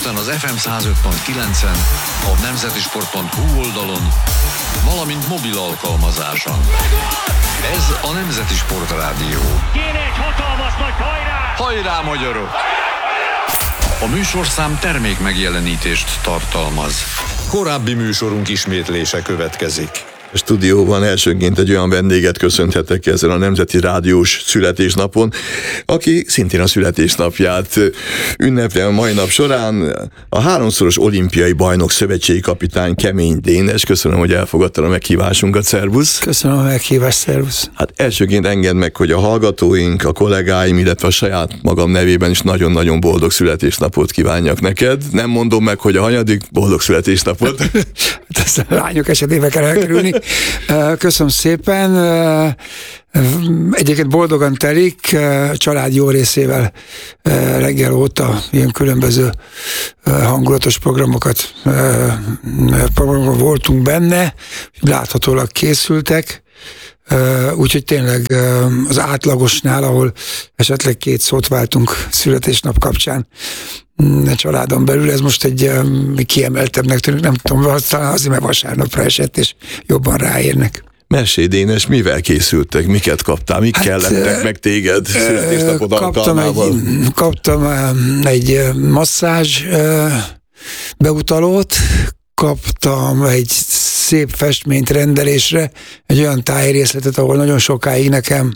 Budapesten az FM 105.9-en, a nemzetisport.hu oldalon, valamint mobil alkalmazáson. Ez a Nemzeti Sport Rádió. Kéne egy hatalmas nagy hajrá! Hajrá, magyarok! A műsorszám termék megjelenítést tartalmaz. Korábbi műsorunk ismétlése következik. A stúdióban elsőként egy olyan vendéget köszönhetek ezen a Nemzeti Rádiós születésnapon, aki szintén a születésnapját ünnepli a mai nap során. A háromszoros olimpiai bajnok szövetségi kapitány Kemény Dénes. Köszönöm, hogy elfogadtad a meghívásunkat, szervusz! Köszönöm a meghívást, szervusz! Hát elsőként engedd meg, hogy a hallgatóink, a kollégáim, illetve a saját magam nevében is nagyon-nagyon boldog születésnapot kívánjak neked. Nem mondom meg, hogy a hanyadik, boldog születésnapot. Ezt a lányok esetében kell elkerülni. Köszönöm szépen. Egyébként boldogan telik, család jó részével reggel óta ilyen különböző hangulatos programokat voltunk benne, láthatólag készültek, úgyhogy tényleg az átlagosnál, ahol esetleg két szót váltunk születésnap kapcsán a családon belül, ez most egy kiemeltebbnek tűnik, nem tudom, talán azért, mert vasárnapra esett, és jobban ráérnek. Mesélj, Dénes, mivel készültek, miket kaptál, mik kellettek meg téged születésnapod alkalmával? Kaptam egy masszázs beutalót, kaptam egy szép festményt rendelésre, egy olyan tájérészletet, ahol nagyon sokáig nekem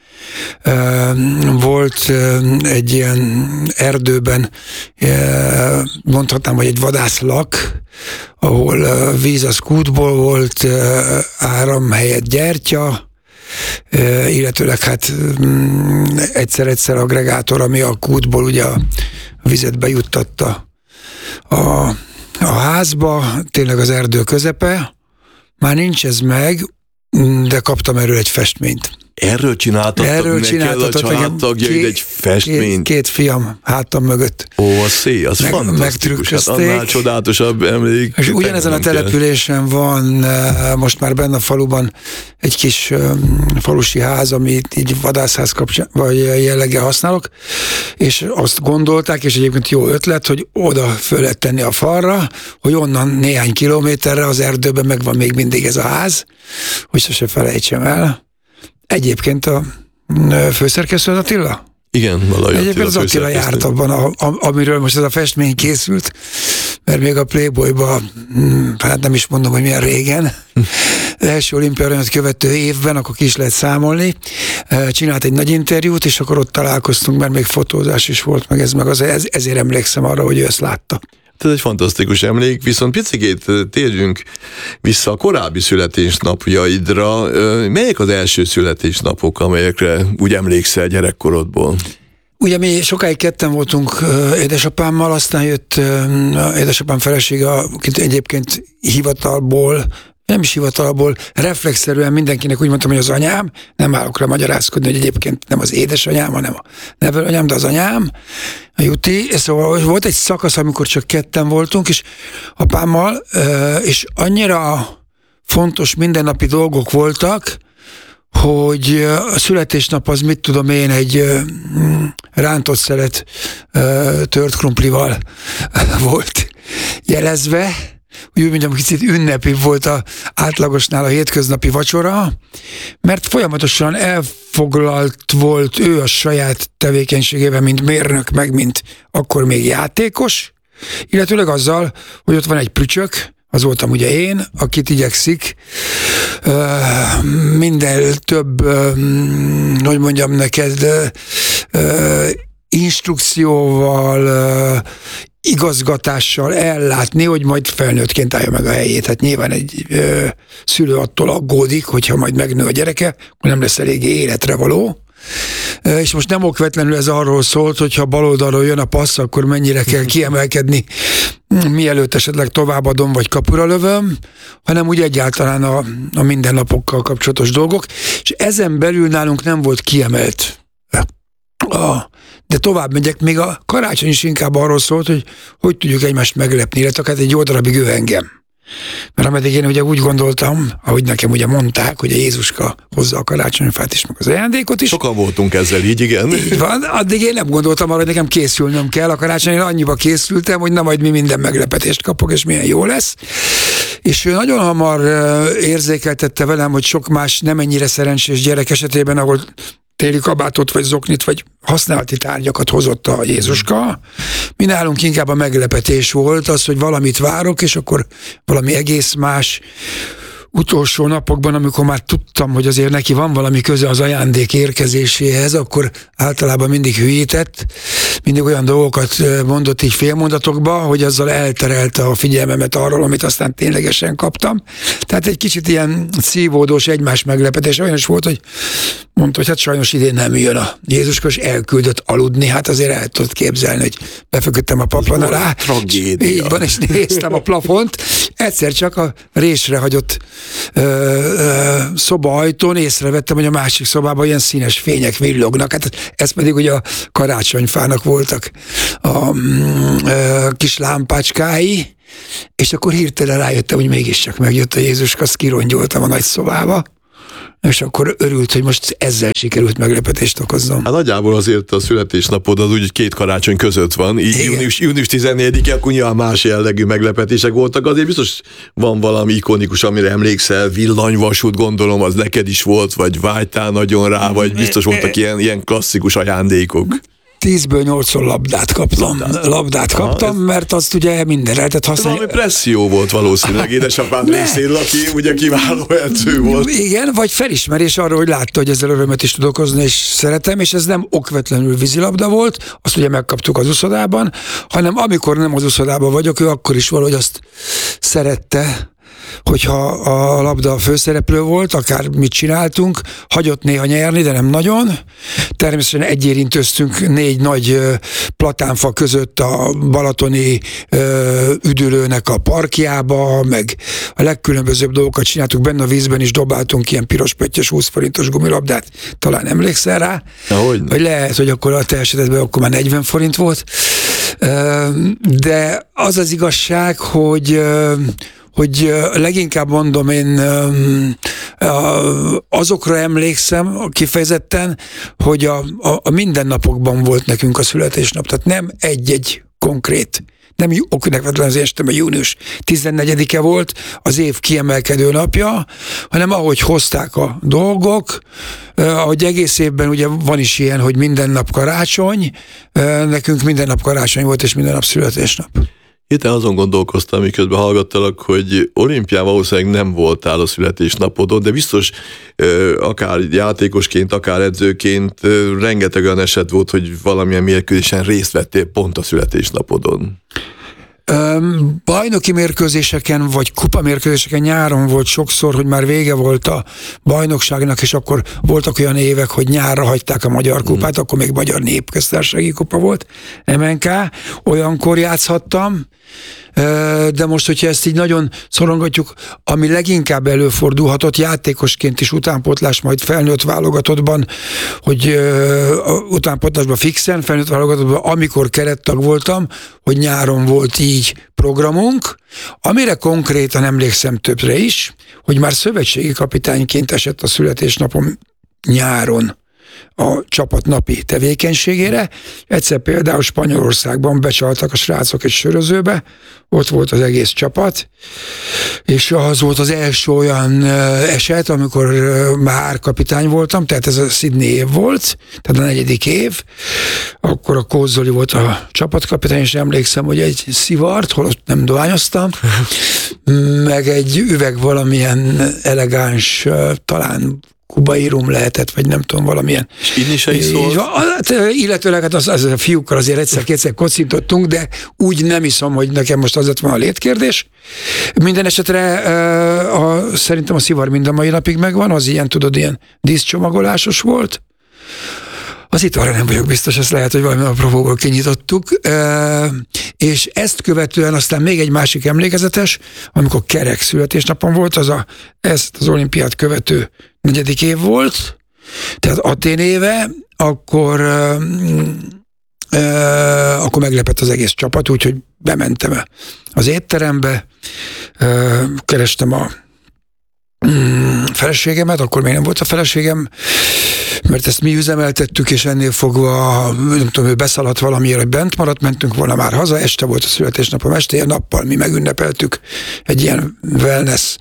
volt egy ilyen erdőben, mondhatnám, hogy egy vadászlak, ahol víz az kútból volt, áram helyett gyertya, illetőleg hát egyszer aggregátor, ami a kútból ugye a vizet bejuttatta a házba, tényleg az erdő közepe. Már nincs ez meg, de kaptam erről egy festményt. Erről csináltatok neked a családtagjaid egy festményt? Két fiam hátam mögött. Ó, az fantasztikus, hát annál csodálatosabb emlék. És ugyanezen a településen van most már benne a faluban egy kis falusi ház, amit így vadászház kapcsán, vagy jelleggel használok, és azt gondolták, és egyébként jó ötlet, hogy oda föl lehet tenni a falra, hogy onnan néhány kilométerre az erdőben megvan még mindig ez a ház, hogy sose felejtsem el. Egyébként a főszerkesztő az Attila? Igen, valahogy egyébként az Attila járt abban, amiről most ez a festmény készült, mert még a Playboyban, hát nem is mondom, hogy milyen régen, első olimpiát követő évben, akkor ki is lehet számolni, csinált egy nagy interjút, és akkor ott találkoztunk, mert még fotózás is volt, meg ezért emlékszem arra, hogy ő ezt látta. Ez egy fantasztikus emlék, viszont picikét térjünk vissza a korábbi születésnapjaidra. Melyek az első születésnapok, amelyekre úgy emlékszel gyerekkorodból? Ugye mi sokáig ketten voltunk édesapámmal, aztán jött édesapám felesége, akit egyébként nem is hivatalból, reflexzerűen mindenkinek úgy mondtam, hogy az anyám, nem állok rá magyarázkodni, hogy egyébként nem az édesanyám, hanem a nevelőanyám, de az anyám, a Juti, és szóval volt egy szakasz, amikor csak ketten voltunk, és apámmal, és annyira fontos mindennapi dolgok voltak, hogy a születésnap az, mit tudom én, egy rántott szelet tört krumplival volt jelezve, úgy mondjam, kicsit ünnepi volt a átlagosnál a hétköznapi vacsora, mert folyamatosan elfoglalt volt ő a saját tevékenységével, mint mérnök, meg mint akkor még játékos, illetőleg azzal, hogy ott van egy prücsök, az voltam ugye én, akit igyekszik minden több, hogy mondjam neked, instrukcióval, igazgatással ellátni, hogy majd felnőttként állja meg a helyét. Hát nyilván egy szülő attól aggódik, hogyha majd megnő a gyereke, akkor nem lesz eléggé életre való. És most nem okvetlenül ez arról szólt, hogyha bal oldalról jön a passz, akkor mennyire kell kiemelkedni, mielőtt esetleg továbbadom, vagy kapura lövöm, hanem úgy egyáltalán a mindennapokkal kapcsolatos dolgok. És ezen belül nálunk nem volt kiemelt. De tovább megyek, még a karácsony is inkább arról szólt, hogy tudjuk egymást meglepni, illetve akár egy jó darabig ő engem. Mert ameddig én ugye úgy gondoltam, ahogy nekem ugye mondták, hogy a Jézuska hozza a karácsonyfát is, meg az ajándékot is. Sokan voltunk ezzel így, igen. Így van, addig én nem gondoltam arra, hogy nekem készülnöm kell a karácsony, én annyiba készültem, hogy na majd mi minden meglepetést kapok, és milyen jó lesz. És ő nagyon hamar érzékeltette velem, hogy sok más nem ennyire szerencsés gyerek esetében, ahol téli kabátot, vagy zoknit, vagy használati tárgyakat hozott a Jézuska. Mi nálunk inkább a meglepetés volt az, hogy valamit várok, és akkor valami egész más. Utolsó napokban, amikor már tudtam, hogy azért neki van valami köze az ajándék érkezéséhez, akkor általában mindig hülyített, mindig olyan dolgokat mondott így félmondatokba, hogy azzal elterelte a figyelmemet arról, amit aztán ténylegesen kaptam. Tehát egy kicsit ilyen szívódós egymás meglepetés. Olyan is volt, hogy mondta, hogy hát sajnos idén nem jön a Jézuska, és elküldött aludni. Hát azért el tudod képzelni, hogy befeküdtem a padlón alá. Tragédia. Így van, és néztem a plafont. Egyszer csak a résre hagyott szobaajtón észrevettem, hogy a másik szobában ilyen színes fények villognak. Hát ez pedig ugye a karácsonyfának voltak a kis lámpácskái, és akkor hirtelen rájöttem, hogy mégiscsak megjött a Jézuska, azt kirongyoltam a nagy szobába, és akkor örült, hogy most ezzel sikerült meglepetést okozzon. Hát nagyjából azért a születésnapod az úgy 2 karácsony között van, így június 14-e, akkor nyilván más jellegű meglepetések voltak, azért biztos van valami ikonikus, amire emlékszel, villanyvasút, gondolom, az neked is volt, vagy vágytál nagyon rá, vagy biztos voltak ilyen klasszikus ajándékok. 10-ből 8-szor labdát kaptam, mert azt ugye mindenre lehetett használni. Valami presszió volt valószínűleg édesapád részéről, aki ugye kiváló edző volt. Igen, vagy felismerés arra, hogy látta, hogy ezzel örömet is tudok okozni, és szeretem, és ez nem okvetlenül vízilabda volt, azt ugye megkaptuk az uszodában, hanem amikor nem az uszodában vagyok, ő akkor is valahogy azt szerette, hogyha a labda a főszereplő volt, akár mit csináltunk, hagyott néha nyerni, de nem nagyon. Természetesen egyérintőztünk 4 nagy platánfa között a balatoni üdülőnek a parkjába, meg a legkülönbözőbb dolgokat csináltuk benne a vízben is, dobáltunk ilyen piros pöttyös 20 forintos gumilabdát, talán emlékszel rá? Vagy lehet, hogy akkor a te esetedben akkor már 40 forint volt. De az az igazság, hogy leginkább mondom, én azokra emlékszem kifejezetten, hogy a mindennapokban volt nekünk a születésnap. Tehát nem egy konkrét, nem okvetlenül az estem, a június 14-e volt az év kiemelkedő napja, hanem ahogy hozták a dolgok, ahogy egész évben ugye van is ilyen, hogy minden nap karácsony, nekünk minden nap karácsony volt, és minden nap születésnap. Itt azon gondolkoztam, miközben hallgattalak, hogy olimpián valószínűleg nem voltál a születésnapodon, de biztos akár játékosként, akár edzőként rengeteg olyan eset volt, hogy valamilyen mérkőzésen részt vettél pont a születésnapodon. Bajnoki mérkőzéseken, vagy kupamérkőzéseken nyáron volt sokszor, hogy már vége volt a bajnokságnak, és akkor voltak olyan évek, hogy nyárra hagyták a Magyar Kupát, akkor még Magyar Népköztársasági Kupa volt, MNK, olyankor játszhattam, de most, hogyha ezt így nagyon szorongatjuk, ami leginkább előfordulhatott játékosként is utánpótlás, majd felnőtt válogatottban, hogy utánpótlásban fixen, felnőtt válogatottban, amikor kerettag voltam, hogy nyáron volt így programunk, amire konkrétan emlékszem többre is, hogy már szövetségi kapitányként esett a születésnapom nyáron a csapat napi tevékenységére. Egyszer például Spanyolországban becsaltak a srácok egy sörözőbe, ott volt az egész csapat, és az volt az első olyan eset, amikor már kapitány voltam, tehát ez a Sydney év volt, tehát a 4. év, akkor a Kóz Zoli volt a csapatkapitány, és emlékszem, hogy egy szivart, holott nem dohányoztam, meg egy üveg valamilyen elegáns, talán kubai rum lehetett, vagy nem tudom, valamilyen. És inni se is szólt? Illetőleg hát az a fiúkkal azért egyszer-kétszer kocintottunk, de úgy nem iszom, hogy nekem most az lett volna a létkérdés. Minden esetre szerintem a szivar mind a mai napig megvan, az ilyen, tudod, ilyen díszcsomagolásos volt. Az itt arra nem vagyok biztos, ezt lehet, hogy valami apropóból kinyitottuk. És ezt követően aztán még egy másik emlékezetes, amikor kerek születésnapon volt, ezt az olimpiát követő 4. év volt, tehát Atén éve, akkor meglepett az egész csapat, úgyhogy bementem az étterembe, kerestem a feleségemet, akkor még nem volt a feleségem, mert ezt mi üzemeltettük, és ennél fogva, nem tudom, ő beszaladt valamiért, hogy bent maradt, mentünk volna már haza, este volt a születésnapom, este, nappal mi megünnepeltük egy ilyen wellness,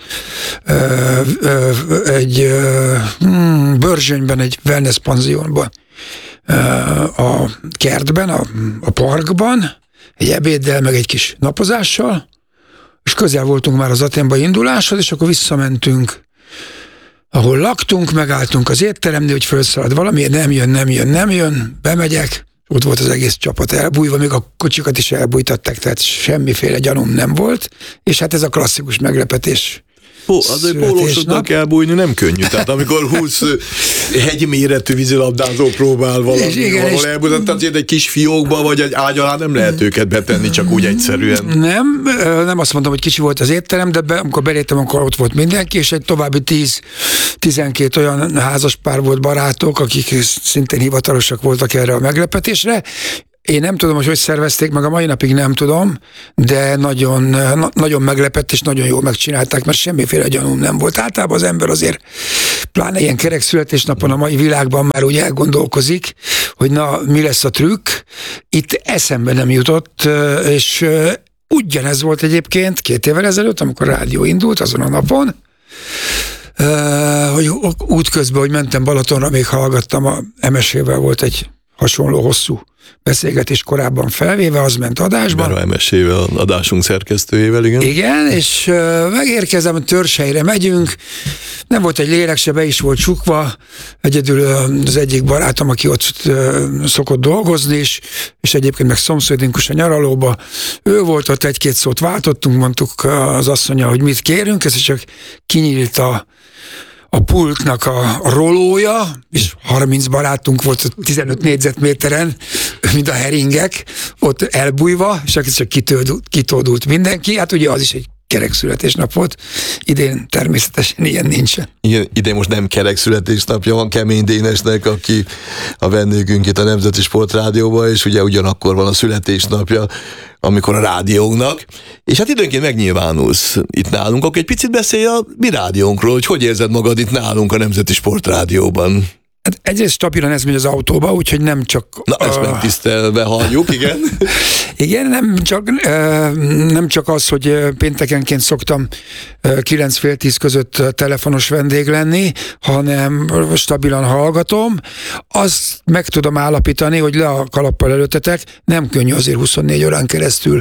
egy Börzsönyben, egy wellness panziónban, a kertben, a parkban, egy ebéddel, meg egy kis napozással, és közel voltunk már az Athénba induláshoz, és akkor visszamentünk, ahol laktunk, megálltunk az étteremnél, hogy felszalad valami, nem jön, bemegyek, ott volt az egész csapat elbújva, még a kocsikat is elbújtatták, tehát semmiféle gyanúm nem volt, és hát ez a klasszikus meglepetés. Azért pólósoknak kell bújni, nem könnyű. Tehát amikor 20 hegyméretű vízilabdázó próbál valahol elbújtatni, tehát egy kis fiókba vagy egy ágy alá nem lehet őket betenni, csak úgy egyszerűen. Nem azt mondom, hogy kicsi volt az étterem, de amikor beléptem, akkor ott volt mindenki, és egy további 10-12 olyan házaspár volt, barátok, akik szintén hivatalosak voltak erre a meglepetésre. Én nem tudom, hogy szervezték, meg a mai napig nem tudom, de nagyon meglepett, és nagyon jól megcsinálták, mert semmiféle gyanúm nem volt. Általában az ember azért, pláne ilyen kerek születésnapon a mai világban már úgy elgondolkozik, hogy na, mi lesz a trükk. Itt eszembe nem jutott, és ugyanez volt egyébként 2 évvel ezelőtt, amikor a rádió indult azon a napon, hogy útközben, hogy mentem Balatonra, még hallgattam, a MS-ével volt egy hasonló hosszú beszélgetés korábban felvéve, az ment adásban. Bero MS-ével, adásunk szerkesztőjével, igen. Igen, és megérkezem, Törzshelyre megyünk, nem volt egy lélek se, be is volt csukva, egyedül az egyik barátom, aki ott szokott dolgozni, és egyébként meg szomszédunk is a nyaralóba, ő volt ott, 1-2 szót váltottunk, mondtuk az asszonnyal, hogy mit kérünk, ez csak kinyílt a pultnak a rolója, és 30 barátunk volt 15 négyzetméteren, mint a heringek, ott elbújva, és akkor csak kitódult mindenki. Hát ugye az is egy kerek születésnap volt. Idén természetesen ilyen nincsen. Igen, idén most nem kerek születésnapja van Kemény Dénesnek, aki a vendégünk itt a Nemzeti Sportrádióban, és ugye ugyanakkor van a születésnapja, amikor a rádiónknak, és hát időnként megnyilvánulsz itt nálunk, akkor egy picit beszélj a mi rádiónkról, hogy érzed magad itt nálunk a Nemzeti Sportrádióban. Hát egyrészt stabilan ez megy az autóba, úgyhogy nem csak... Na, ezt megtisztelve halljuk, igen. Igen, nem csak az, hogy péntekenként szoktam 9-10 között telefonos vendég lenni, hanem stabilan hallgatom. Azt meg tudom állapítani, hogy le a kalappal előttetek, nem könnyű azért 24 órán keresztül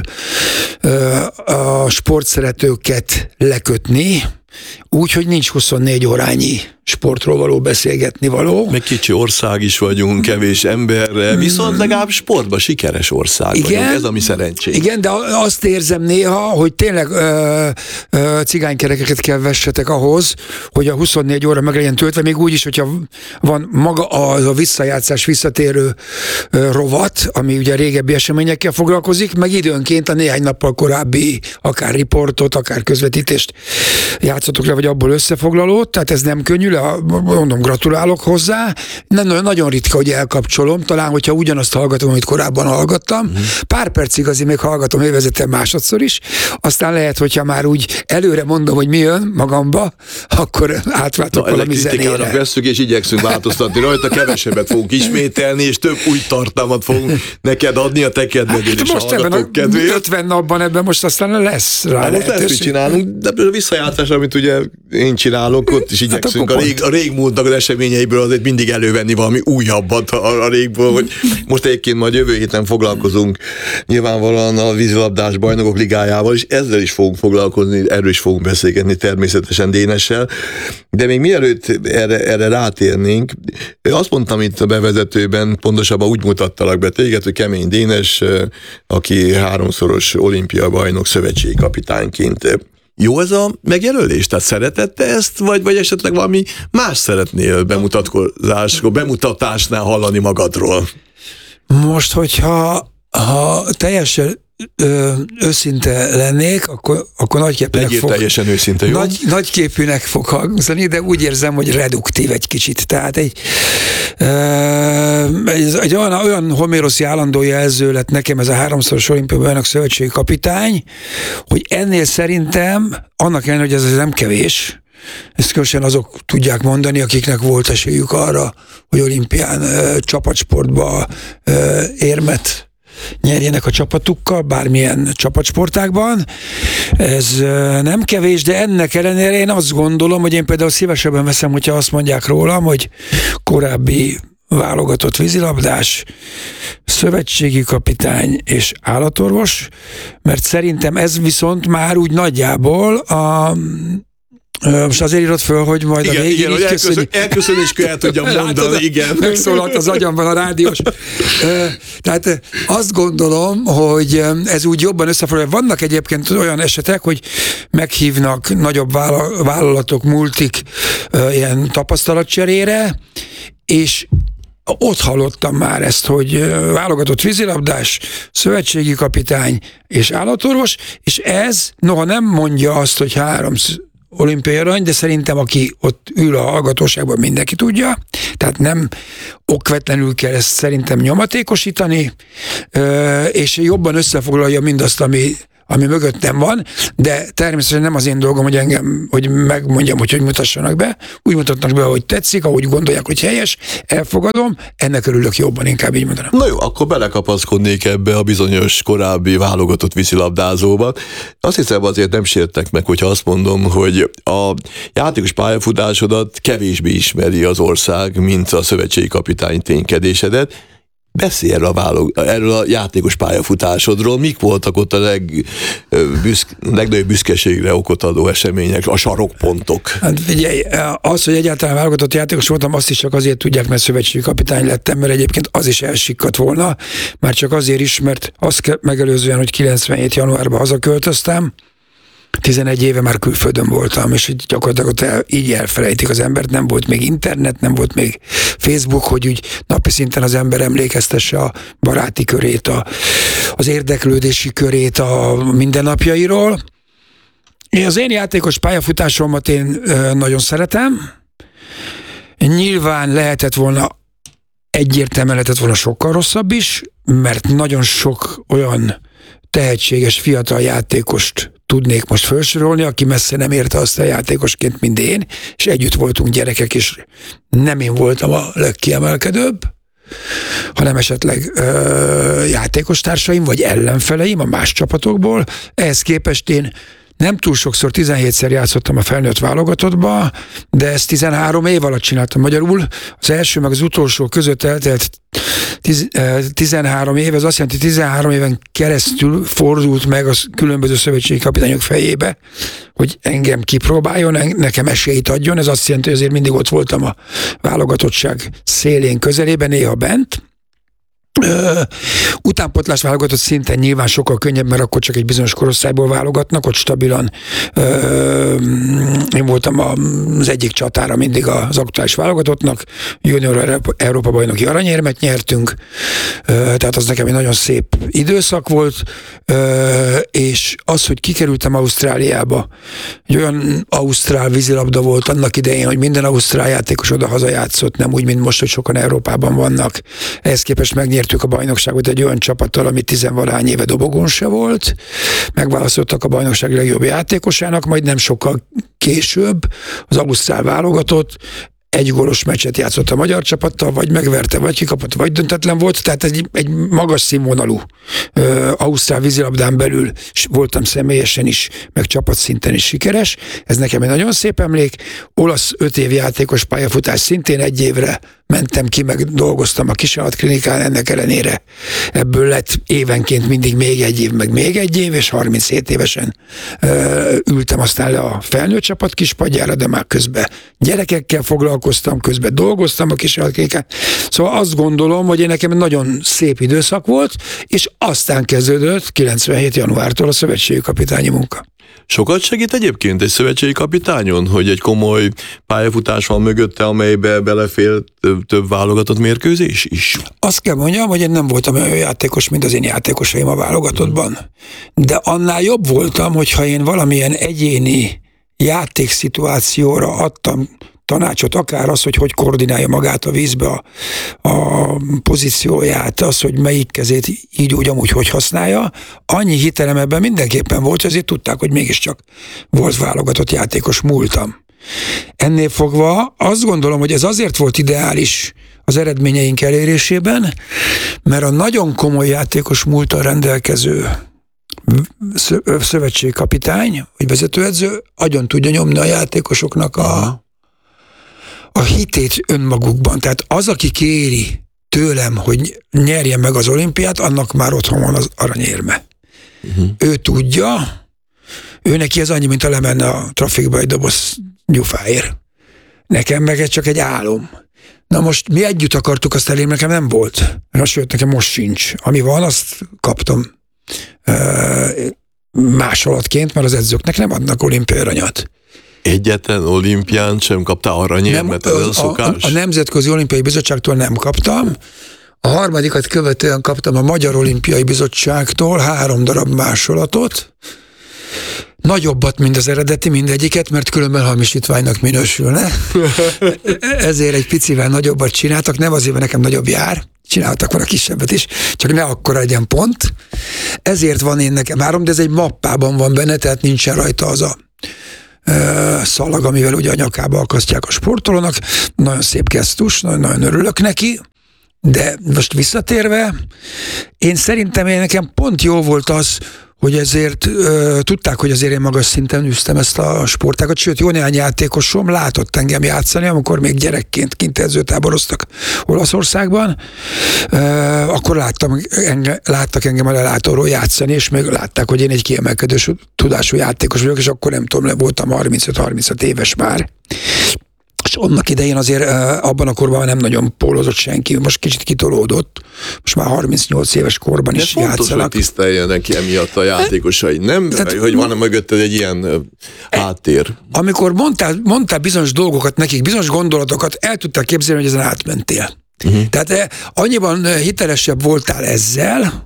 a sportszeretőket lekötni, úgyhogy nincs 24 órányi sportról való beszélgetni való. Meg kicsi ország is vagyunk, kevés emberre, viszont legalább sportban sikeres ország vagyunk, ez a mi szerencsénk. Igen, de azt érzem néha, hogy tényleg cigánykerekeket kell vessetek ahhoz, hogy a 24 óra meg legyen töltve, még úgy is, hogyha van maga a visszajátszás, visszatérő rovat, ami ugye régebbi eseményekkel foglalkozik, meg időnként a néhány nappal korábbi akár riportot, akár közvetítést játszatok le, vagy abból összefoglalót, tehát ez nem könnyű, mondom, gratulálok hozzá. Nagyon ritka, hogy elkapcsolom, talán, hogyha ugyanazt hallgatom, amit korábban hallgattam. Pár percig azért még hallgatom élvezetten másodszor is, aztán lehet, hogyha már úgy előre mondom, hogy mi jön magamba, akkor átváltok valami zenére. Kritikának vesszük, és igyekszünk változtatni rajta, kevesebbet fogunk ismételni, és több új tartalmat fogunk neked adni a te kedvedén és most hallgatók kedvéért. 50 napban ebben most aztán lesz rá most ezt mit csinálunk, de a visszajátszás, amit ugye én csinálok, ott is igyekszünk a régmúltnak az eseményeiből azért mindig elővenni valami újabbat a régből, hogy most egyébként majd jövő héten foglalkozunk nyilvánvalóan a vízilabdás bajnokok ligájával, és ezzel is fogunk foglalkozni, erről is fogunk beszélgetni természetesen Dénessel, de még mielőtt erre rátérnénk, azt mondtam itt a bevezetőben, pontosabban úgy mutattalak be téged, hogy Kemény Dénes, aki 3-szoros olimpia bajnok szövetségkapitányként. Jó ez a megjelölés? Tehát szeretette ezt, vagy esetleg valami más szeretnél bemutatásnál hallani magadról? Most, hogyha teljesen őszinte lennék, akkor nagyképűnek Legyél teljesen őszinte, jó? Nagyképűnek fog hangzani, de úgy érzem, hogy reduktív egy kicsit. Tehát egy olyan homéroszi állandó jelző lett nekem ez a 3-szoros olimpiai bajnok szövetségi kapitány, hogy ennél szerintem, annak ellenére, hogy ez nem kevés, ezt különösen azok tudják mondani, akiknek volt esélyük arra, hogy olimpián csapatsportba érmet nyerjenek a csapatukkal, bármilyen csapatsportákban. Ez nem kevés, de ennek ellenére én azt gondolom, hogy én például szívesebben veszem, hogyha azt mondják rólam, hogy korábbi válogatott vízilabdás, szövetségi kapitány és állatorvos, mert szerintem ez viszont már úgy nagyjából most azért írod föl, hogy majd igen, a végén így köszönjük. Elköszönéskor el tudjam mondani, igen. Megszólalt az agyamban a rádiós. Tehát azt gondolom, hogy ez úgy jobban összefoglalja. Vannak egyébként olyan esetek, hogy meghívnak nagyobb vállalatok, multik ilyen tapasztalatcserére, és ott hallottam már ezt, hogy válogatott vízilabdás, szövetségi kapitány és állatorvos, és ez, noha nem mondja azt, hogy 3 olimpiai arany, de szerintem aki ott ül a hallgatóságban, mindenki tudja, tehát nem okvetlenül kell ezt szerintem nyomatékosítani, és jobban összefoglalja mindazt, ami mögöttem van, de természetesen nem az én dolgom, hogy megmondjam, hogy mutassanak be. Úgy mutatnak be, hogy tetszik, ahogy gondolják, hogy helyes, elfogadom, ennek örülök jobban, inkább így mondanám. Na jó, akkor belekapaszkodnék ebbe a bizonyos korábbi válogatott vízilabdázóba. Azt hiszem azért nem sértek meg, hogyha azt mondom, hogy a játékos pályafutásodat kevésbé ismeri az ország, mint a szövetségi kapitány ténykedésedet. Beszélj erről a játékos pályafutásodról, mik voltak ott a legnagyobb büszkeségre okot adó események, a sarokpontok? Hát figyelj, az, hogy egyáltalán válogatott játékos voltam, azt is csak azért tudják, mert szövetségi kapitány lettem, mert egyébként az is elsikkadt volna, már csak azért is, mert azt megelőzően, hogy 97. januárban hazaköltöztem, 11 éve már külföldön voltam, és gyakorlatilag így elfelejtik az embert, nem volt még internet, nem volt még Facebook, hogy úgy napi szinten az ember emlékeztesse a baráti körét, az érdeklődési körét a mindennapjairól. Az én játékos pályafutásomat én nagyon szeretem. Nyilván egyértelműen lehetett volna sokkal rosszabb is, mert nagyon sok olyan tehetséges fiatal játékost tudnék most felsorolni, aki messze nem érte azt a játékosként, mint én, és együtt voltunk gyerekek, és nem én voltam a legkiemelkedőbb, hanem esetleg játékostársaim, vagy ellenfeleim a más csapatokból. Ehhez képest én nem túl sokszor, 17-szer játszottam a felnőtt válogatottba, de ezt 13 év alatt csináltam. Magyarul az első meg az utolsó között eltelt 13 év, ez azt jelenti, 13 éven keresztül fordult meg a különböző szövetségi kapitányok fejébe, hogy engem kipróbáljon, nekem esélyt adjon. Ez azt jelenti, hogy azért mindig ott voltam a válogatottság szélén, közelében, néha bent. Utánpótlás válogatott szinten nyilván sokkal könnyebb, mert akkor csak egy bizonyos korosztályból válogatnak, ott stabilan én voltam az egyik csatára mindig az aktuális válogatottnak, junior Európa bajnoki aranyérmet nyertünk, tehát az nekem egy nagyon szép időszak volt, és az, hogy kikerültem Ausztráliába, egy olyan ausztrál vízilabda volt annak idején, hogy minden ausztrál játékos oda-haza játszott, nem úgy, mint most, hogy sokan Európában vannak. Ehhez képest megnyertük a bajnokságot egy olyan csapattal, ami 10-valahány éve dobogón se volt. Megválasztottak a bajnokság legjobb játékosának, majd nem sokkal később az ausztrál válogatott egy gólos meccset játszott a magyar csapattal, vagy megverte, vagy kikapott, vagy döntetlen volt, tehát egy magas színvonalú ausztrál vízilabdán belül voltam személyesen is, meg csapatszinten is sikeres. Ez nekem egy nagyon szép emlék. Olasz 5 év játékos pályafutás, szintén 1 évre mentem ki, meg dolgoztam a kisállat-klinikán, ennek ellenére ebből lett évenként mindig még 1 év, meg még 1 év, és 37 évesen ültem aztán le a felnőtt csapat kispadjára, de már közben gyerekekkel foglalkoztam, közben dolgoztam a kisállat-klinikán. Szóval azt gondolom, hogy nekem egy nagyon szép időszak volt, és aztán kezdődött 97. januártól a szövetségi kapitányi munka. Sokat segít egyébként egy szövetségi kapitányon, hogy egy komoly pályafutás van mögötte, amelybe belefér több válogatott mérkőzés is? Azt kell mondjam, hogy én nem voltam olyan játékos, mint az én játékosaim a válogatottban. De annál jobb voltam, hogyha én valamilyen egyéni játékszituációra adtam tanácsot, akár az, hogy koordinálja magát a vízbe a pozícióját, az, hogy melyik kezét így úgy amúgy hogy használja, annyi hitelem ebben mindenképpen volt, hogy azért tudták, hogy mégiscsak volt válogatott játékos múltam. Ennél fogva azt gondolom, hogy ez azért volt ideális az eredményeink elérésében, mert a nagyon komoly játékos múlttal rendelkező szövetségkapitány, vagy vezetőedző agyon tudja nyomni a játékosoknak a hitét önmagukban. Tehát az, aki kéri tőlem, hogy nyerjen meg az olimpiát, annak már otthon van az aranyérme. Ő tudja, ő neki ez annyi, mint a lemenne a trafikba egy doboz gyufáért. Nekem meg ez csak egy álom. Na most mi együtt akartuk azt elérni, nekem nem volt. Sőt, nekem most sincs. Ami van, azt kaptam másolatként, mert az edzőknek nem adnak olimpiai aranyat. Egyetlen olimpián sem kaptál aranyérmet, ez a szokás? A Nemzetközi Olimpiai Bizottságtól nem kaptam. A harmadikat követően kaptam a Magyar Olimpiai Bizottságtól 3 darab másolatot. Nagyobbat, mint az eredeti mindegyiket, mert különben hamisítványnak minősülne. Ezért egy picivel nagyobbat csináltak, nem azért, mert nekem nagyobb jár, csináltak volna kisebbet is, csak ne akkora legyen pont. Ezért van én nekem 3, de ez egy mappában van benne, tehát nincsen rajta az a szalag, amivel ugye a nyakába akasztják a sportolónak. Nagyon szép gesztus, nagyon örülök neki, de most visszatérve, én szerintem nekem pont jó volt az, hogy ezért tudták, hogy azért én magas szinten űztem ezt a sportágat, sőt, jó néhány játékosom látott engem játszani, amikor még gyerekként kint edzőtáboroztak Olaszországban, akkor láttak engem a lelátóról játszani, és még látták, hogy én egy kiemelkedő tudású játékos vagyok, és akkor nem tudom, voltam 35-36 éves már. És annak idején azért abban a korban nem nagyon pólózott senki, most kicsit kitolódott, most már 38 éves korban is játszanak. De fontos, hogy tiszteljenek ki emiatt a játékosai, nem? Tehát, hogy van mögötted egy ilyen háttér. Amikor mondtál bizonyos dolgokat nekik, bizonyos gondolatokat, el tudtál képzelni, hogy ezen átmentél. Tehát annyiban hitelesebb voltál ezzel,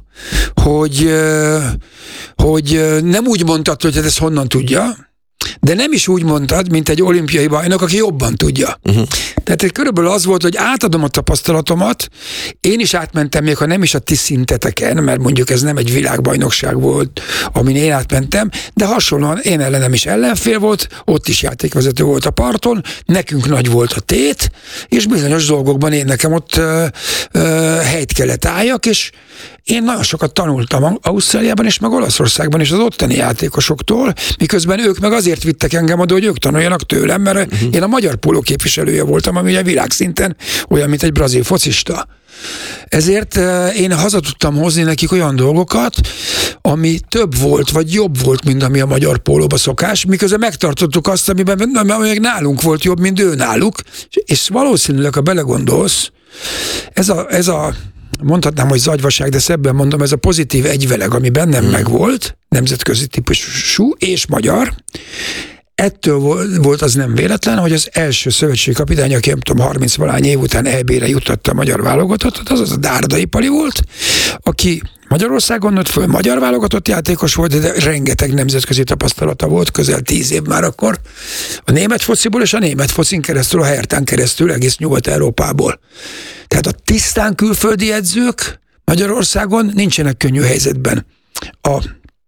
hogy nem úgy mondtad, hogy ezt honnan tudja, de nem is úgy mondtad, mint egy olimpiai bajnok, aki jobban tudja. Tehát körülbelül az volt, hogy átadom a tapasztalatomat, én is átmentem, még ha nem is a ti szinteteken, mert mondjuk ez nem egy világbajnokság volt, amin én átmentem, de hasonlóan én ellenem is ellenfél volt, ott is játékvezető volt a parton, nekünk nagy volt a tét, és bizonyos dolgokban én nekem ott helyt kellett álljak, és én nagyon sokat tanultam Ausztráliában és meg Olaszországban is az ottani játékosoktól, miközben ők meg azért vittek engem oda, hogy ők tanuljanak tőlem, mert én a magyar póló képviselője voltam, ami ugye világszinten olyan, mint egy brazil focista. Ezért én haza tudtam hozni nekik olyan dolgokat, ami több volt, vagy jobb volt, mint ami a magyar pólóba szokás, miközben megtartottuk azt, ami nálunk volt jobb, mint ő náluk, és valószínűleg, ha belegondolsz, ez a mondhatnám, hogy zagyvaság, de szebben mondom, ez a pozitív egyveleg, ami bennem megvolt, nemzetközi típusú és magyar, ettől volt az nem véletlen, hogy az első szövetségkapitány, aki nem tudom, 30-valány év után EB-re juttatta a magyar válogatottat, az a Dárdai Pali volt, aki Magyarországon nőtt föl, magyar válogatott játékos volt, de rengeteg nemzetközi tapasztalata volt, közel 10 év már akkor a német fociból, és a német focin keresztül, a Hertán keresztül egész Nyugat-Európából. Tehát a tisztán külföldi edzők Magyarországon nincsenek könnyű helyzetben. A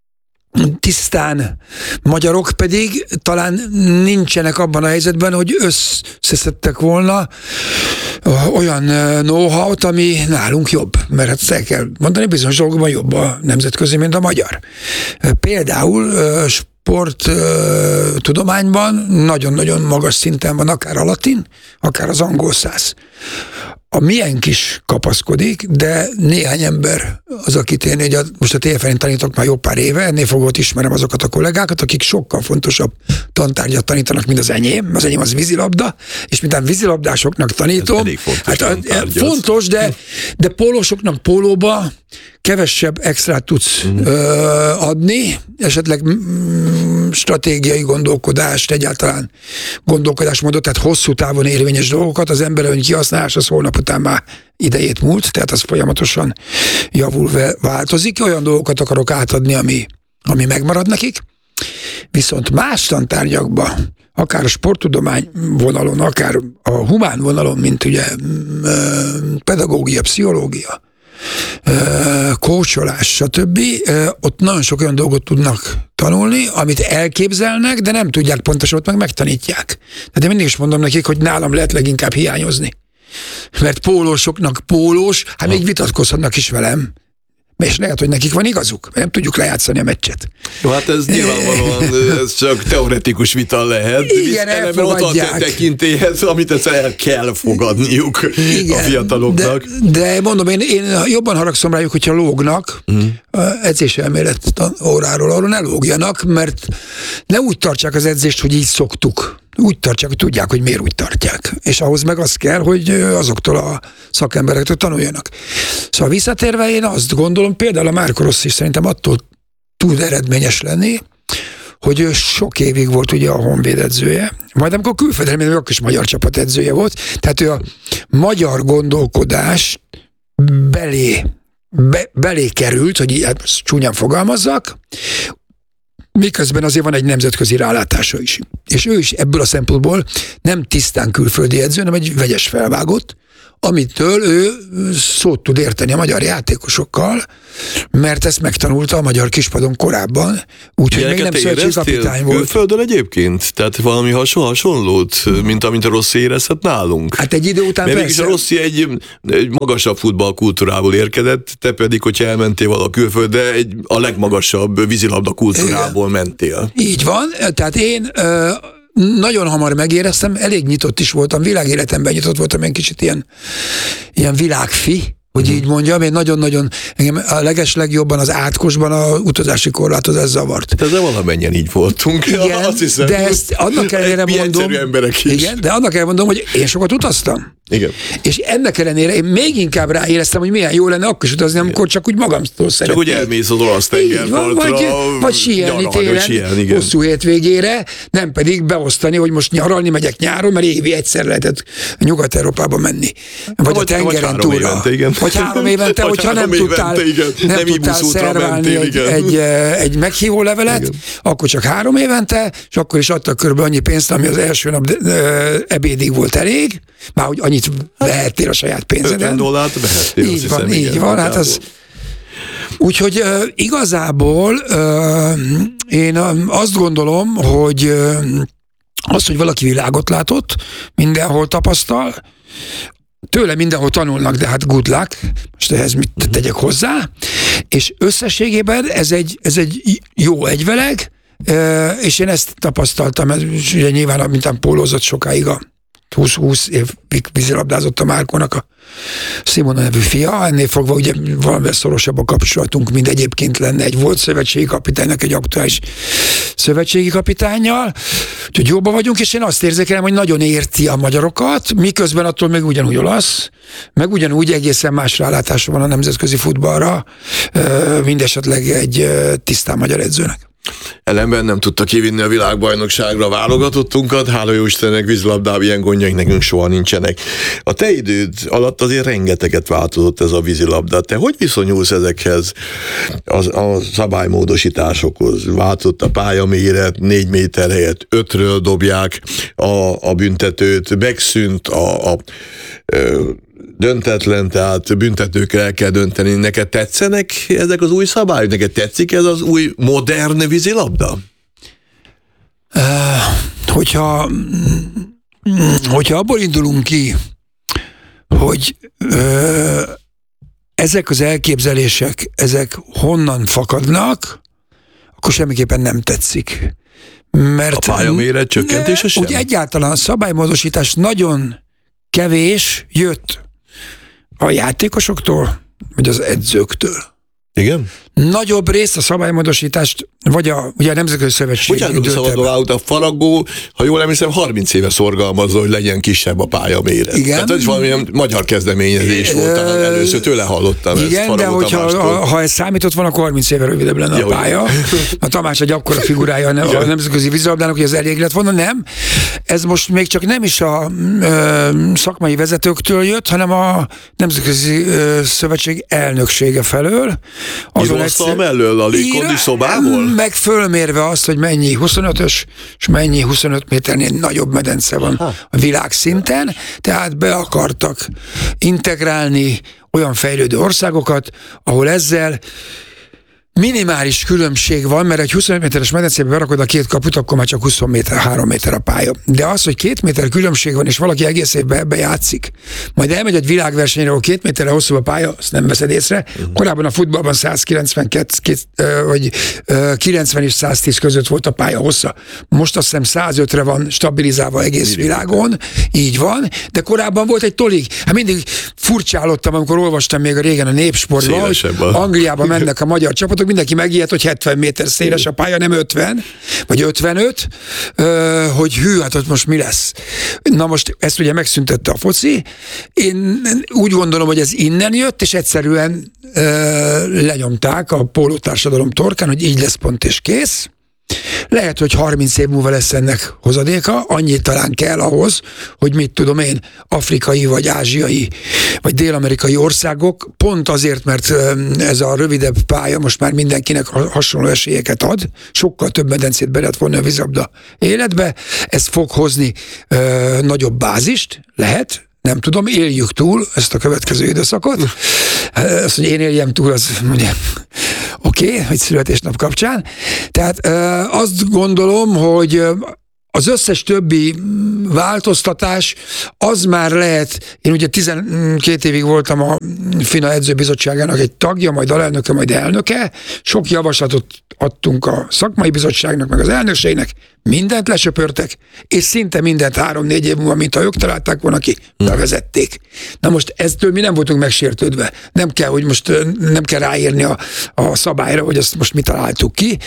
tisztán magyarok pedig talán nincsenek abban a helyzetben, hogy összeszedtek volna olyan know-how-t, ami nálunk jobb. Mert hát el kell mondani, bizonyos dolgokban jobb a nemzetközi, mint a magyar. Például sporttudományban nagyon-nagyon magas szinten van akár a latin, akár az angol száz. A miénk is kapaszkodik, de néhány ember az, akit én most a TFN-én tanítok már jó pár éve, ennél fogva ismerem azokat a kollégákat, akik sokkal fontosabb tantárgyat tanítanak, mint az enyém. Az enyém az vízilabda, és mintán vízilabdásoknak tanítom. Ez fontos, fontos, de pólósoknak pólóba kevesebb extrát tudsz adni, esetleg stratégiai gondolkodást, egyáltalán gondolkodásmódot, tehát hosszú távon érvényes dolgokat, az emberelőny kihasználás az holnap után már idejét múlt, tehát az folyamatosan javul, változik. Olyan dolgokat akarok átadni, ami megmarad nekik, viszont más tantárgyakban, akár a sporttudomány vonalon, akár a humán vonalon, mint ugye pedagógia, pszichológia, coacholás, stb. Ott nagyon sok olyan dolgot tudnak tanulni, amit elképzelnek, de nem tudják pontosan, ott meg megtanítják. Tehát én mindig is mondom nekik, hogy nálam lehet leginkább hiányozni. Mert pólósoknak pólós, hát még vitatkozhatnak is velem. És lehet, hogy nekik van igazuk, mert nem tudjuk lejátszani a meccset. Jó, hát ez nyilvánvalóan ez csak teoretikus vita lehet. Igen, elfogadják. Ott a tekintélyhez, amit ezt el kell fogadniuk a fiataloknak. De mondom, én jobban haragszom rájuk, hogyha lógnak edzéselmélet óráról, arról ne lógjanak, mert ne úgy tartsák az edzést, hogy így szoktuk. Úgy tartják, hogy tudják, hogy miért úgy tartják. És ahhoz meg az kell, hogy azoktól a szakemberektől tanuljanak. Szóval visszatérve én azt gondolom, például a Marco Rossi szerintem attól tud eredményes lenni, hogy ő sok évig volt ugye a Honvéd edzője, majd amikor külföldre, akkor is magyar csapat edzője volt, tehát ő a magyar gondolkodás belé került, hogy hát csúnyán fogalmazzak, miközben azért van egy nemzetközi rálátása is. És ő is ebből a szempontból nem tisztán külföldi edző, hanem egy vegyes felvágott, amitől ő szót tud érteni a magyar játékosokkal, mert ezt megtanulta a magyar kispadon korábban, úgyhogy még nem szövetségi kapitány volt. Külföldön egyébként? Tehát valami hasonlót, mint amit a Rossi érezhet nálunk? Hát egy idő után mert persze. A Rossi egy magasabb futballkultúrából érkezett, te pedig, hogyha elmentél vala külföldre, a legmagasabb vízilabda kultúrából mentél. Így van, tehát én nagyon hamar megéreztem, elég nyitott is voltam, világéletemben nyitott voltam, én kicsit ilyen világfi, hogy így mondjam, én nagyon-nagyon, engem a legeslegjobban az átkosban a utazási korlátozás zavart. De valamennyien így voltunk. Igen, azt hiszem, de ezt annak ellenére mondom, igen, de annak ellenére mondom, hogy én sokat utaztam. Igen. És ennek ellenére én még inkább ráéreztem, hogy milyen jó lenne akkor is utazni, amikor csak úgy magamtól szeretném. Csak úgy elmész az olasz tengerpartra. Vagy síelni télen, hosszú hétvégére, nem pedig beosztani, hogy most nyaralni megyek nyáron, mert évi egyszer lehetett Nyugat-Európába menni. Vagy a tengeren túlra. Vagy 3 évente, hogyha nem tudtál szerválni egy meghívó levelet, igen, akkor csak 3 évente, és akkor is adtak körülbelül annyi pénzt, ami az első nap ebédig volt elég, már hogy annyit vehettél a saját pénzeden. $50 vehettél. Így van, hát az... Úgyhogy igazából én azt gondolom, hogy az, hogy valaki világot látott, mindenhol tapasztal, tőle mindenhol tanulnak, de hát good luck, most ehhez mit tegyek hozzá, és összességében ez egy jó egyveleg, és én ezt tapasztaltam, és ugye nyilván, mintán pólózott sokáig 20 évig vízilabdázott a Márkónak a Simona nevű fia, ennél fogva ugye valamivel szorosabb a kapcsolatunk, mint egyébként lenne egy volt szövetségi kapitánynak, egy aktuális szövetségi kapitánnyal, úgyhogy jobban vagyunk, és én azt érzékelem, hogy nagyon érti a magyarokat, miközben attól meg ugyanúgy olasz, meg ugyanúgy egészen más rálátása van a nemzetközi futballra, mindesetleg egy tisztán magyar edzőnek. Ellenben nem tudta kivinni a világbajnokságra a válogatottunkat, hála jó Istennek vízilabdában ilyen gondjaink nekünk soha nincsenek. A te időd alatt azért rengeteget változott ez a vízilabda. Te hogy viszonyulsz ezekhez a szabálymódosításokhoz? Változott a pályaméret, 4 méter helyett 5-ről dobják a büntetőt, megszűnt a döntetlen, tehát büntetőkre el kell dönteni. Neked tetszenek ezek az új szabályok? Neked tetszik ez az új modern vízilabda? Hogyha abból indulunk ki, hogy ezek az elképzelések, ezek honnan fakadnak, akkor semmiképpen nem tetszik. Mert a pályaméret csökkentése sem? Úgy egyáltalán a szabálymódosítás nagyon kevés jött a játékosoktól, vagy az edzőktől. Igen? Nagyobb részt a szabálymódosítást, vagy ugye a Nemzetközi Szövetség. Bocsánat, szabadon a Faragó, ha jól emlékszem, 30 éve szorgalmazza, hogy legyen kisebb a pályaméret. Igen. Tehát ez valamilyen magyar kezdeményezés volt, talán először tőle hallottam. Igen, de ha ez számított volna, akkor 30 éve rövidebb lenne a pálya. A Tamás egy akkora figurája a nemzetközi vízilabdának, hogy az elég lett volna, nem. Ez most még csak nem is a szakmai vezetőktől jött, hanem a Nemzetközi Szövetség elnöksége felől. Azon mellől a légkondi szobából? Meg fölmérve azt, hogy mennyi 25-ös, és mennyi 25 méternél nagyobb medence van a világszinten, tehát be akartak integrálni olyan fejlődő országokat, ahol ezzel minimális különbség van, mert egy 25 méteres medencébe berakod a két kaput, akkor már csak 3 méter a pálya. De az, hogy 2 méter különbség van, és valaki egész évben ebbe játszik, majd elmegy egy világversenyre, ahol 2 méterre hosszú a pálya, azt nem veszed észre. Korábban a futballban 192 vagy 90 és 110 között volt a pálya hossza. Most azt hiszem 105-re van stabilizálva egész világon, így van, de korábban volt egy tolig. Hát mindig furcsálottam, amikor olvastam még a régen a Népsportban, hogy Angliában mennek a magyar csapatok, mindenki megijedt, hogy 70 méter széles a pálya, nem 50, vagy 55, hogy hű, hát ott most mi lesz. Na most ezt ugye megszüntette a foci. Én úgy gondolom, hogy ez innen jött, és egyszerűen lenyomták a pólótársadalom torkán, hogy így lesz, pont és kész. Lehet, hogy 30 év múlva lesz ennek hozadéka, annyit talán kell ahhoz, hogy mit tudom én, afrikai, vagy ázsiai, vagy dél-amerikai országok, pont azért, mert ez a rövidebb pálya most már mindenkinek hasonló esélyeket ad, sokkal több medencét be lehet vonni a vízilabda életbe, ez fog hozni nagyobb bázist, lehet, nem tudom, éljük túl ezt a következő időszakot. Azt, hogy én éljem túl, az ugye oké, hogy születésnap kapcsán. Tehát azt gondolom, hogy az összes többi változtatás, az már lehet, én ugye 12 évig voltam a FINA edzőbizottságának egy tagja, majd alelnöke, majd elnöke, sok javaslatot adtunk a szakmai bizottságnak, meg az elnökségnek, mindent lesöpörtek, és szinte mindent 3-4 év múlva, mint ha ők találták volna ki, bevezették. Na most eztől mi nem voltunk megsértődve. Nem kell, hogy most nem kell ráírni a szabályra, hogy ezt most mi találtuk ki.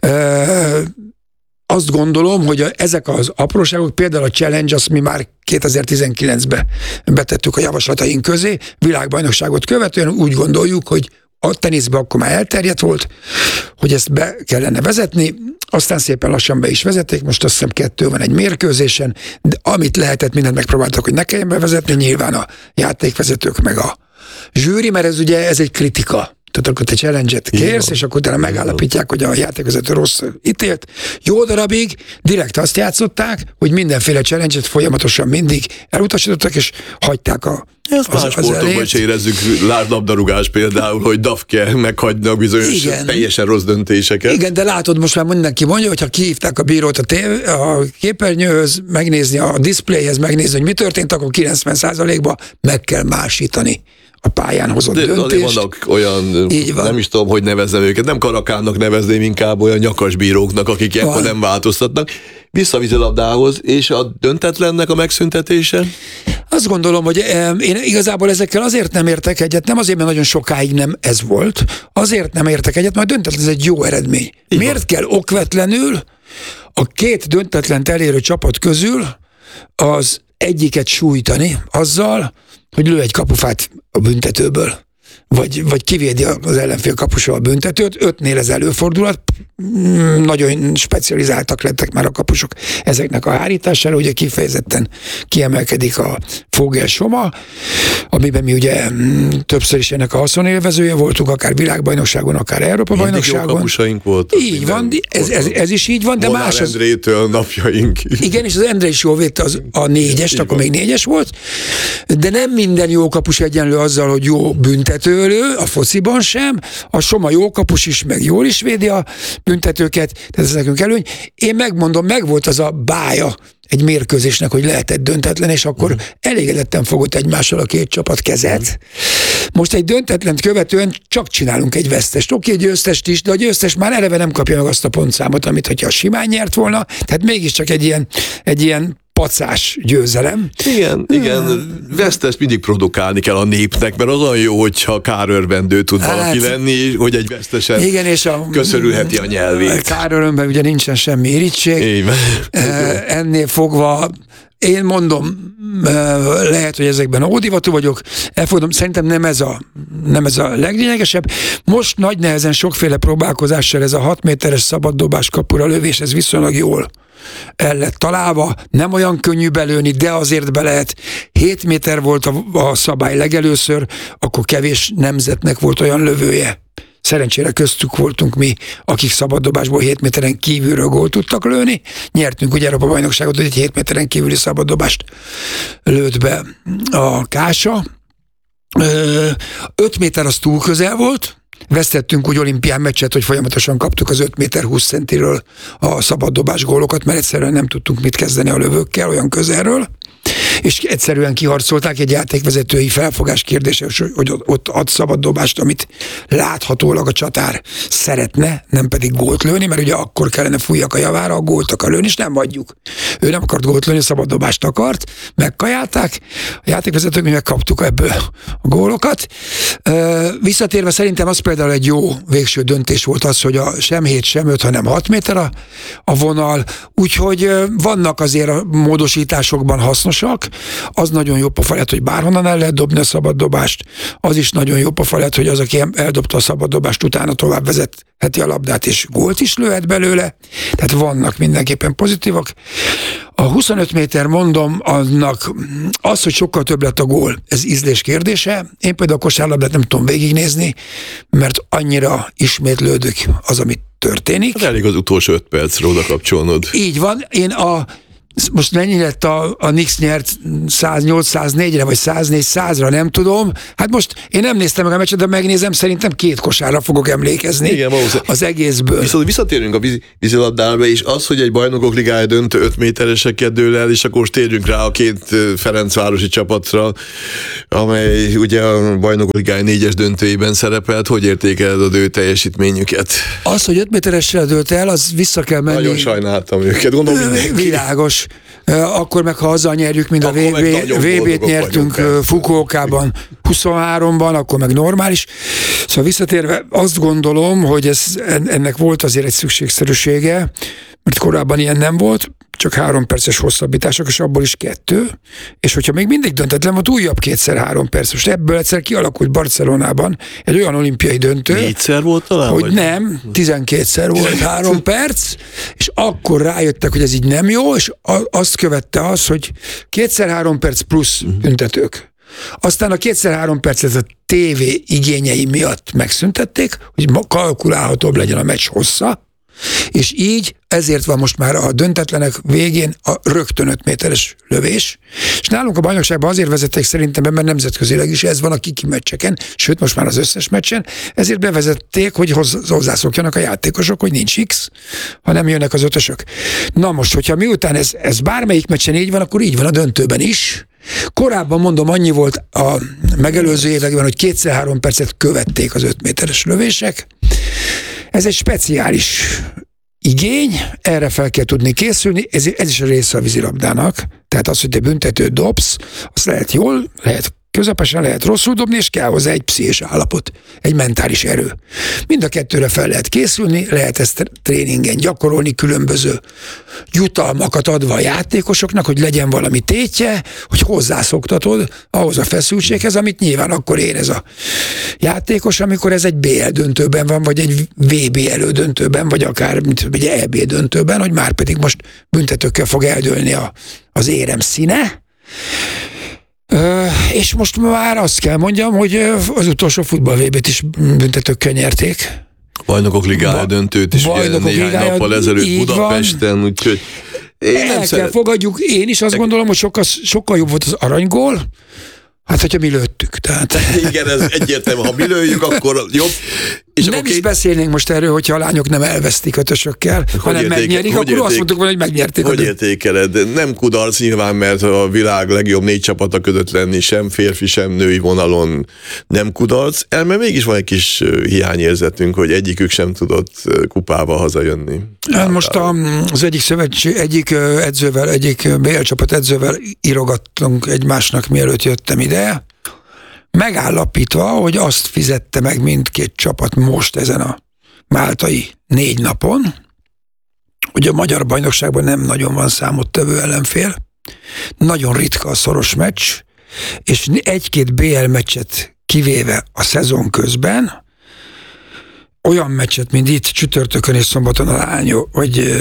Azt gondolom, hogy ezek az apróságok, például a challenge, azt mi már 2019-ben betettük a javaslataink közé, világbajnokságot követően úgy gondoljuk, hogy a teniszben akkor már elterjedt volt, hogy ezt be kellene vezetni, aztán szépen lassan be is vezették, most azt hiszem 2 van egy mérkőzésen, de amit lehetett, mindent megpróbáltak, hogy ne kelljen bevezetni, nyilván a játékvezetők meg a zsűri, mert ez egy kritika. Tehát akkor te challenge-et kérsz, és akkor utána megállapítják, hogy a játékvezető rossz ítélt. Jó darabig direkt azt játszották, hogy mindenféle challenge-et folyamatosan mindig elutasítottak, és hagyták ezt más sportokban is érezzük, labdarúgás például, hogy dafke meghagynak bizonyos teljesen rossz döntéseket. Igen, de látod, most már mindenki mondja, hogy ha kihívták a bírót a képernyőhöz, megnézni a diszpléhez, megnézni, hogy mi történt, akkor 90%-ban meg kell másítani a pályán hozott döntést. Vannak olyan, nem is tudom, hogy nevezzem őket, nem karakának nevezném, inkább olyan nyakasbíróknak, akik ilyenkor nem változtatnak. Vissza a vízilabdához, és a döntetlennek a megszüntetése? Azt gondolom, hogy én igazából ezekkel azért nem értek egyet, nem azért, mert nagyon sokáig nem ez volt, azért nem értek egyet, mert döntetlen ez egy jó eredmény. Miért kell okvetlenül a 2 döntetlent elérő csapat közül az egyiket sújtani azzal, hogy lő egy kapufát a büntetőből, vagy kivédi az ellenfél kapusról a büntetőt, 5-nél ez előfordulhat, nagyon specializáltak lettek már a kapusok ezeknek a hárítására, ugye kifejezetten kiemelkedik a Fogel Soma, amiben mi ugye többször is ennek a haszonélvezője voltunk, akár világbajnokságon, akár Európa-bajnokságon. Jó kapusaink voltak. Így van, ez is így van, de Molnár más az... Endrétől napjaink. Igen, és az Endre is jól védte a 4-est, akkor még 4-es volt, de nem minden jó kapus egyenlő azzal, hogy jó büntetőlő, a fociban sem, a Soma jó kapus is, meg jól is védi a büntetőket, tehát ez nekünk előny. Én megmondom, megvolt az a bája egy mérkőzésnek, hogy lehetett döntetlen, és akkor elégedetten fogott egymással a 2 csapat kezet. Most egy döntetlent követően csak csinálunk egy vesztest. Oké, győztest is, de a győztes már eleve nem kapja meg azt a pontszámot, amit hogyha simán nyert volna, tehát mégiscsak egy ilyen pacás győzelem. Igen, vesztest mindig produkálni kell a népnek, mert az olyan jó, hogyha kárörvendő tud valaki lenni, hogy egy vesztesen igen, és köszörülheti a nyelvét. Kárörömben ugye nincsen semmi irítség. Ennél fogva én mondom, lehet, hogy ezekben ódivatú vagyok, elfogadom, szerintem nem ez a leglényegesebb. Most nagy nehezen sokféle próbálkozással ez a 6 méteres szabaddobás kapura lövés, ez viszonylag jól el lett találva, nem olyan könnyű belőni, de azért be lehet. 7 méter volt a szabály legelőször, akkor kevés nemzetnek volt olyan lövője. Szerencsére köztük voltunk mi, akik szabaddobásból 7 méteren kívülről gólt tudtak lőni. Nyertünk ugye Európa bajnokságot, hogy egy 7 méteren kívüli szabaddobást lőtt be a Kása. 5 méter az túl közel volt, vesztettünk úgy olimpián meccset, hogy folyamatosan kaptuk az 5 méter 20 centiről a szabaddobás gólokat, mert egyszerűen nem tudtunk mit kezdeni a lövőkkel olyan közelről. És egyszerűen kiharcolták egy játékvezetői felfogás kérdése, hogy ott ad szabaddobást, amit láthatólag a csatár szeretne, nem pedig gólt lőni, mert ugye akkor kellene fújjak a javára, a gólt akar lőni, és nem adjuk. Ő nem akart gólt lőni, szabaddobást akart, megkajálták, a játékvezetők, mi megkaptuk ebből a gólokat. Visszatérve szerintem az például egy jó végső döntés volt az, hogy sem 7, sem 5, hanem 6 méter a vonal, úgyhogy vannak azért a módosításokban hasznosak. Az nagyon jó pofa lett, hogy bárhonnan el lehet dobni a szabaddobást. Az is nagyon jó pofa lett, hogy az, aki eldobta a szabaddobást, utána tovább vezetheti a labdát, és gólt is lőhet belőle. Tehát vannak mindenképpen pozitívak. A 25 méter, mondom, annak az, hogy sokkal több lett a gól, ez ízlés kérdése. Én például a kosárlabdát nem tudom végignézni, mert annyira ismétlődik az, amit történik. Hát elég az utolsó 5 percre oda kapcsolnod. Így van. Most mennyi lett a Knicks nyert 108-104-re, vagy 104-100-ra, nem tudom. Hát most én nem néztem meg a meccset, de megnézem, szerintem 2 kosárra fogok emlékezni. Igen, az egészből. Viszont visszatérünk a vízilabdába, és az, hogy egy bajnokok ligája döntő 5 métereseket dől el, és akkor most térjünk rá a 2 ferencvárosi csapatra, amely ugye a bajnokok ligája 4-es döntőjében szerepelt. Hogy értékeled az ő teljesítményüket? Az, hogy 5 méteressel dölt el, az vissza kell menni. Nagyon sajnáltam őket, gondolom mindenki. Világos. Akkor meg, ha azzal nyerjük, mint a VB-t nyertünk Fukuokában 23-ban, akkor meg normális. Szóval visszatérve azt gondolom, hogy ennek volt azért egy szükségszerűsége, mert korábban ilyen nem volt, csak 3 perces hosszabbítások, és abból is 2. És hogyha még mindig döntetlen volt, újabb 2x3 perc. Most ebből egyszer kialakult Barcelonában egy olyan olimpiai döntő. 4-szer volt talán? Hogy vagy? Nem, 12-szer volt 3 perc, és akkor rájöttek, hogy ez így nem jó, és azt követte az, hogy 2x3 perc plusz büntetők. Aztán a 2x3 percet a TV igényei miatt megszüntették, hogy kalkulálhatóbb legyen a meccs hossza, és így ezért van most már a döntetlenek végén a rögtön 5 méteres lövés, és nálunk a bajnokságban azért vezették szerintem, mert nemzetközileg is ez van a kiki meccseken, sőt most már az összes meccsen, ezért bevezették, hogy hozzászokjanak a játékosok, hogy nincs X, hanem jönnek az 5-ösök. Na most, hogyha miután ez bármelyik meccsen így van, akkor így van a döntőben is. Korábban, mondom, annyi volt a megelőző években, hogy 2x3 percet követték az 5 méteres lövések. Ez egy speciális igény, erre fel kell tudni készülni, ez is a része a vízilabdának. Tehát az, hogy te büntetőt dobsz, az lehet jól, lehet közepesen, lehet rosszul dobni, és kell hozzá egy pszichés állapot, egy mentális erő. Mind a kettőre fel lehet készülni, lehet ezt tréningen gyakorolni, különböző jutalmakat adva a játékosoknak, hogy legyen valami tétje, hogy hozzászoktatod ahhoz a feszültséghez, amit nyilván akkor érez a játékos, amikor ez egy BL döntőben van, vagy egy VB elődöntőben, vagy akár egy EB döntőben, hogy már pedig most büntetőkkel fog eldőlni az érem színe. És most már azt kell mondjam, hogy az utolsó futball VB-t is büntetőkkel nyerték. Bajnokok ligája döntőt is néhány nappal ezelőtt Budapesten, úgyhogy kell fogadjuk, én is azt gondolom, hogy sokkal jobb volt az aranygól, hát hogyha mi lőttük. Tehát. Igen, ez egyértelmű, ha mi lőjük, akkor jobb. És nem is beszélnénk most erről, hogyha a lányok nem elvesztik ötösökkel, hanem megnyerik, akkor azt mondtuk volna, hogy megnyerték. Hogy értékeled? Nem kudarc nyilván, mert a világ legjobb 4 csapata között lenni sem férfi, sem női vonalon nem kudarc, mert mégis van egy kis hiányérzetünk, hogy egyikük sem tudott kupával hazajönni. Most az egyik edzővel, egyik BL csapat edzővel írogattunk egymásnak, mielőtt jöttem ide, megállapítva, hogy azt fizette meg mindkét csapat most ezen a máltai 4 napon, hogy a magyar bajnokságban nem nagyon van számottevő ellenfél, nagyon ritka a szoros meccs, és 1-2 BL meccset kivéve a szezon közben, olyan meccset, mint itt csütörtökön és szombaton a lányok, vagy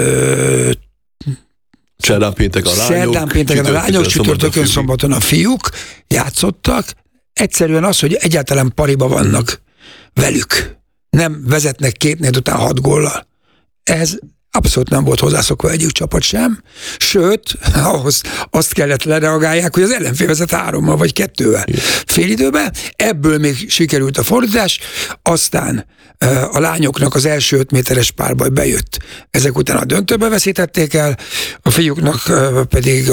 Szerdán pénteken a lányok, csütörtökön szombaton a fiúk játszottak. Egyszerűen az, hogy egyáltalán pariba vannak velük. Nem vezetnek 2 után 6 góllal. Ez abszolút nem volt hozzászokva egyik csapat sem. Sőt, ahhoz azt kellett lereagálják, hogy az ellenfél vezet 3-mal vagy 2-vel félidőben. Ebből még sikerült a fordítás, aztán a lányoknak az első 5 méteres párbaj bejött. Ezek után a döntőbe veszítették el, a fiúknak pedig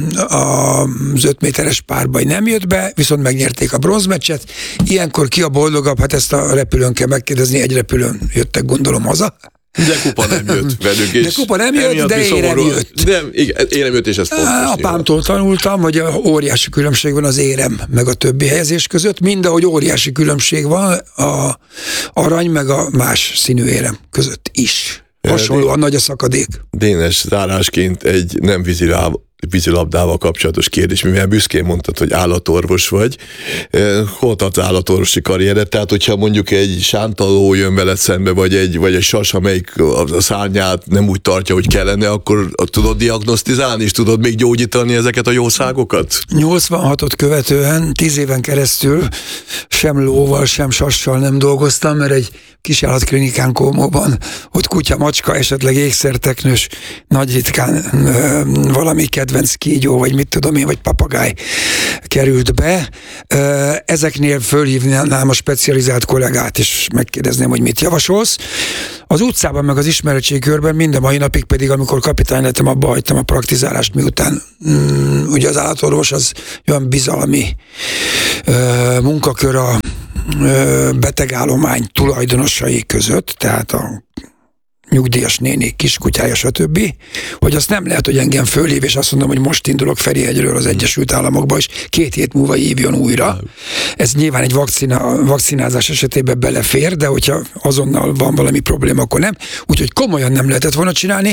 az 5 méteres párbaj nem jött be, viszont megnyerték a bronzmeccset. Ilyenkor ki a boldogabb? Hát ezt a repülőn kell megkérdezni, egy repülőn jöttek, gondolom, haza. De kupa nem jött velük. De kupa nem jött, de érem jött. De igen, érem jött, és ez fontos. Apámtól tanultam, hogy óriási különbség van az érem meg a többi helyezés között, mindahogy óriási különbség van a arany meg a más színű érem között is. Hasonlóan nagy a szakadék. Dénes, zárásként egy nem vízilabdával kapcsolatos kérdés, mivel büszkén mondtad, hogy állatorvos vagy. Hol tart az állatorvosi karriered? Tehát, hogyha mondjuk egy sántaló jön veled szembe, vagy egy sas, amelyik a szárnyát nem úgy tartja, hogy kellene, akkor tudod diagnosztizálni, és tudod még gyógyítani ezeket a jószágokat? 86-ot követően 10 éven keresztül sem lóval, sem sassal nem dolgoztam, mert egy kisállatklinikán Kómóban, ott kutya, macska, esetleg ékszerteknős, nagy ritkán valami kedvenc kígyó, vagy mit tudom én, vagy papagáj került be. Ezeknél fölhívnám a specializált kollégát, és megkérdezném, hogy mit javasolsz. Az utcában, meg az ismeretségkörben mind a mai napig pedig, amikor kapitány lettem, abba hagytam a praktizálást, miután ugye az állatorvos az olyan bizalmi munkakör a betegállomány tulajdonosai között, tehát a nyugdíjas néni, kiskutyája, stb., hogy azt nem lehet, hogy engem fölhív, és azt mondom, hogy most indulok Ferihegyről az Egyesült Államokba, és 2 hét múlva hívjon újra. Ez nyilván egy vakcinázás esetében belefér, de hogyha azonnal van valami probléma, akkor nem. Úgyhogy komolyan nem lehetett volna csinálni,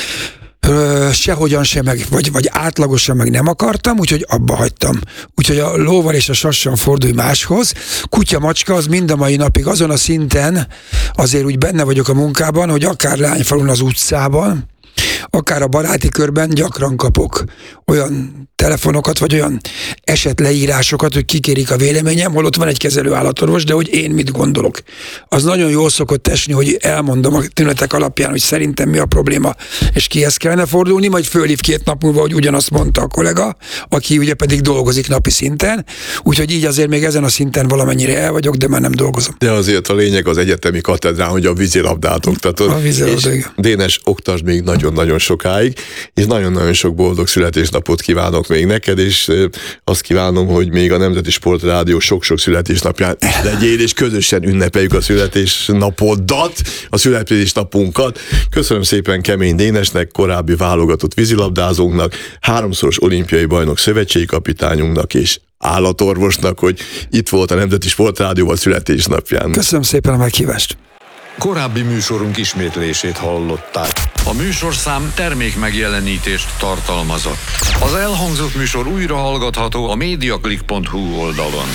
sehogyan sem, vagy átlagosan meg nem akartam, úgyhogy abba hagytam. Úgyhogy a lóval és a sassal fordulj máshoz. Kutya, macska az mind a mai napig azon a szinten, azért úgy benne vagyok a munkában, hogy akár Lányfalun az utcában, akár a baráti körben gyakran kapok olyan telefonokat, vagy olyan esetleírásokat, hogy kikérik a véleményem, holott van egy kezelő állatorvos, de hogy én mit gondolok. Az nagyon jól szokott esni, hogy elmondom a tünetek alapján, hogy szerintem mi a probléma, és kihez kellene fordulni, majd fölhív 2 nap múlva, hogy ugyanazt mondta a kollega, aki ugye pedig dolgozik napi szinten, úgyhogy így azért még ezen a szinten valamennyire el vagyok, de már nem dolgozom. De azért a lényeg az egyetemi katedrán, hogy a vízilabdát oktatod. A vízilabdát. Dénes, oktasd még nagyon-nagyon sokáig, és nagyon-nagyon sok boldog születésnapot kívánok még neked, és azt kívánom, hogy még a Nemzeti Sportrádió sok-sok születésnapján legyél, és közösen ünnepeljük a születésnapodat, a születésnapunkat. Köszönöm szépen Kemény Dénesnek, korábbi válogatott vízilabdázónknak, 3-szoros olimpiai bajnok szövetségi kapitányunknak, és állatorvosnak, hogy itt volt a Nemzeti Sportrádióval születésnapján. Köszönöm szépen a meghívást. Korábbi műsorunk ismétlését hallották. A műsorszám termék megjelenítést tartalmazott. Az elhangzott műsor újra hallgatható a mediaclick.hu oldalon.